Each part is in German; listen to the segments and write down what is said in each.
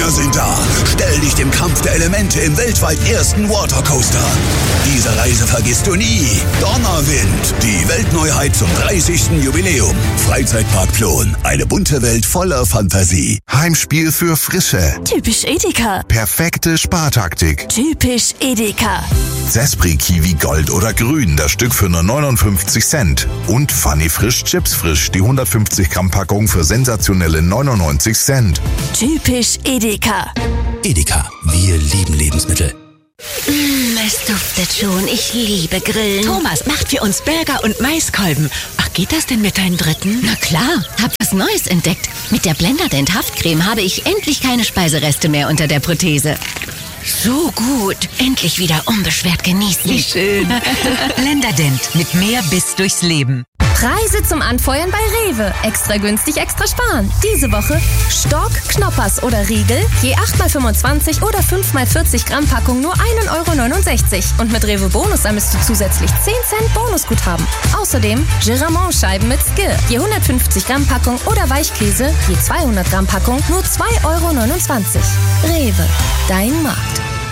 Dinger sind da. Stell dich dem Kampf der Elemente im weltweit ersten Watercoaster. Diese Reise vergisst du nie. Donnerwind, die Weltneuheit zum 30. Jubiläum. Freizeitpark Plon, eine bunte Welt voller Fantasie. Heimspiel für Frische. Typisch Edeka. Perfekte Spartaktik. Typisch Edeka. Zespri Kiwi Gold oder Grün, das Stück für nur 59 Cent. Und Funny Frisch Chips Frisch, die 150 Gramm Packung für sensationelle 99 Cent. Typisch Edeka. Edeka, wir lieben Lebensmittel. Es duftet schon. Ich liebe Grillen. Thomas macht für uns Burger und Maiskolben. Ach, geht das denn mit deinem dritten? Na klar, hab was Neues entdeckt. Mit der Blenderdent Haftcreme habe ich endlich keine Speisereste mehr unter der Prothese. So gut. Endlich wieder unbeschwert genießen. Wie schön. Blenderdent mit mehr Biss durchs Leben. Preise zum Anfeuern bei Rewe. Extra günstig, extra sparen. Diese Woche Stork, Knoppers oder Riegel, je 8x25 oder 5x40 Gramm Packung nur 1,69 €. Und mit Rewe Bonus sammelst du zusätzlich 10 Cent Bonusguthaben. Außerdem Giramont-Scheiben mit Skir, je 150 Gramm Packung oder Weichkäse, je 200 Gramm Packung nur 2,29 €. Rewe, dein Markt.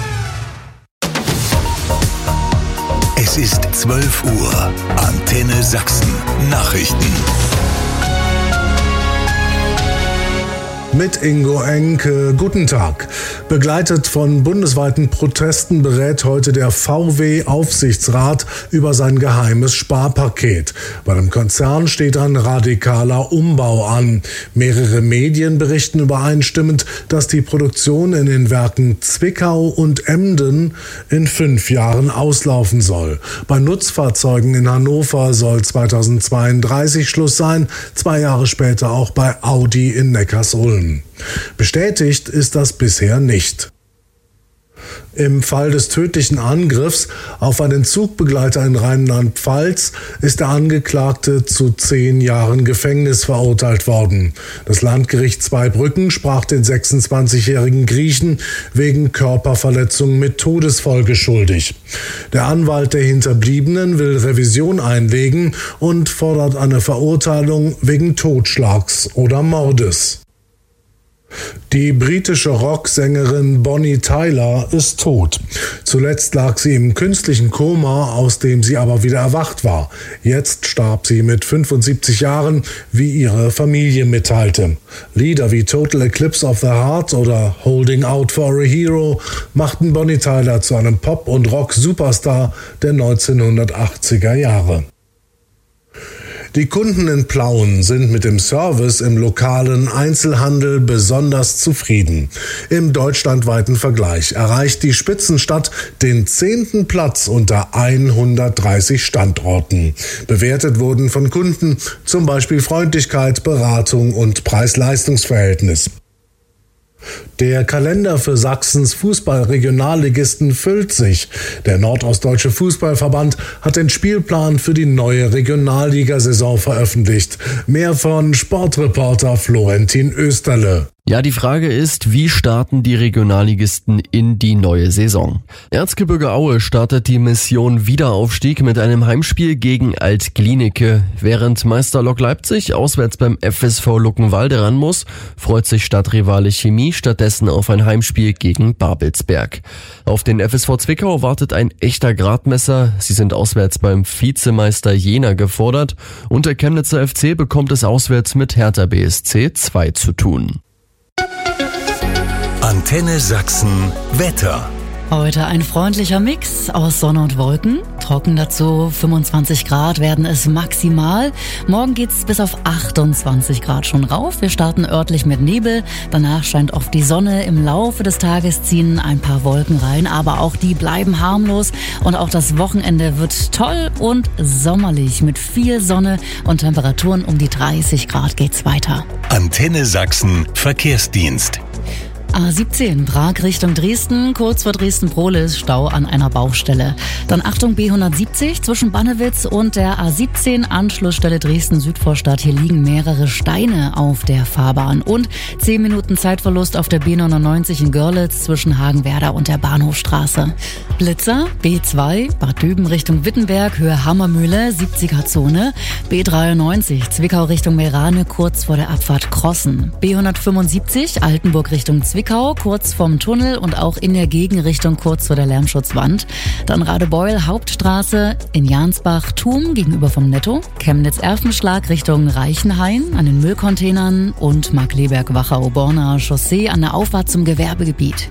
Es ist 12 Uhr. Antenne Sachsen. Nachrichten. Mit Ingo Enke, guten Tag. Begleitet von bundesweiten Protesten berät heute der VW-Aufsichtsrat über sein geheimes Sparpaket. Bei dem Konzern steht ein radikaler Umbau an. Mehrere Medien berichten übereinstimmend, dass die Produktion in den Werken Zwickau und Emden in 5 Jahren auslaufen soll. Bei Nutzfahrzeugen in Hannover soll 2032 Schluss sein, 2 Jahre später auch bei Audi in Neckarsulm. Bestätigt ist das bisher nicht. Im Fall des tödlichen Angriffs auf einen Zugbegleiter in Rheinland-Pfalz ist der Angeklagte zu 10 Jahren Gefängnis verurteilt worden. Das Landgericht Zweibrücken sprach den 26-jährigen Griechen wegen Körperverletzung mit Todesfolge schuldig. Der Anwalt der Hinterbliebenen will Revision einlegen und fordert eine Verurteilung wegen Totschlags oder Mordes. Die britische Rocksängerin Bonnie Tyler ist tot. Zuletzt lag sie im künstlichen Koma, aus dem sie aber wieder erwacht war. Jetzt starb sie mit 75 Jahren, wie ihre Familie mitteilte. Lieder wie Total Eclipse of the Heart oder Holding Out for a Hero machten Bonnie Tyler zu einem Pop- und Rock-Superstar der 1980er Jahre. Die Kunden in Plauen sind mit dem Service im lokalen Einzelhandel besonders zufrieden. Im deutschlandweiten Vergleich erreicht die Spitzenstadt den 10. Platz unter 130 Standorten. Bewertet wurden von Kunden zum Beispiel Freundlichkeit, Beratung und Preis-Leistungs-Verhältnis. Der Kalender für Sachsens Fußball-Regionalligisten füllt sich. Der Nordostdeutsche Fußballverband hat den Spielplan für die neue Regionalligasaison veröffentlicht. Mehr von Sportreporter Florentin Österle. Ja, die Frage ist, wie starten die Regionalligisten in die neue Saison? Erzgebirge Aue startet die Mission Wiederaufstieg mit einem Heimspiel gegen Alt-Glienicke. Während Meister Lok Leipzig auswärts beim FSV Luckenwalde ran muss, freut sich Stadtrivale Chemie stattdessen auf ein Heimspiel gegen Babelsberg. Auf den FSV Zwickau wartet ein echter Gradmesser. Sie sind auswärts beim Vizemeister Jena gefordert und der Chemnitzer FC bekommt es auswärts mit Hertha BSC 2 zu tun. Antenne Sachsen Wetter. Heute ein freundlicher Mix aus Sonne und Wolken. Trocken dazu, 25 Grad werden es maximal. Morgen geht's bis auf 28 Grad schon rauf. Wir starten örtlich mit Nebel. Danach scheint oft die Sonne. Im Laufe des Tages ziehen ein paar Wolken rein, aber auch die bleiben harmlos. Und auch das Wochenende wird toll und sommerlich. Mit viel Sonne und Temperaturen um die 30 Grad geht's weiter. Antenne Sachsen Verkehrsdienst. A17 Prag Richtung Dresden, kurz vor Dresden-Prohlis, Stau an einer Baustelle. Dann Achtung B170 zwischen Bannewitz und der A17 Anschlussstelle Dresden-Südvorstadt. Hier liegen mehrere Steine auf der Fahrbahn. Und 10 Minuten Zeitverlust auf der B99 in Görlitz zwischen Hagenwerder und der Bahnhofstraße. Blitzer B2 Bad Düben Richtung Wittenberg, Höhe Hammermühle, 70er-Zone. B93 Zwickau Richtung Meerane, kurz vor der Abfahrt Crossen. B175 Altenburg Richtung Zwickau. Zwickau, kurz vorm Tunnel und auch in der Gegenrichtung kurz vor der Lärmschutzwand. Dann Radebeul, Hauptstraße, in Jansbach, Thum gegenüber vom Netto, Chemnitz-Erfenschlag Richtung Reichenhain an den Müllcontainern und Markleberg-Wachau-Borna Chaussee an der Auffahrt zum Gewerbegebiet.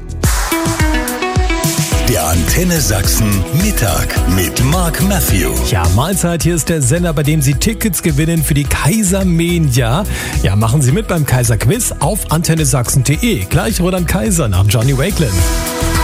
Der Antenne Sachsen Mittag mit Mark Matthew. Ja, Mahlzeit, hier ist der Sender, bei dem Sie Tickets gewinnen für die Kaisermania. Ja, machen Sie mit beim Kaiser-Quiz auf antennesachsen.de. Gleich Roland Kaiser nach Johnny Wakelin.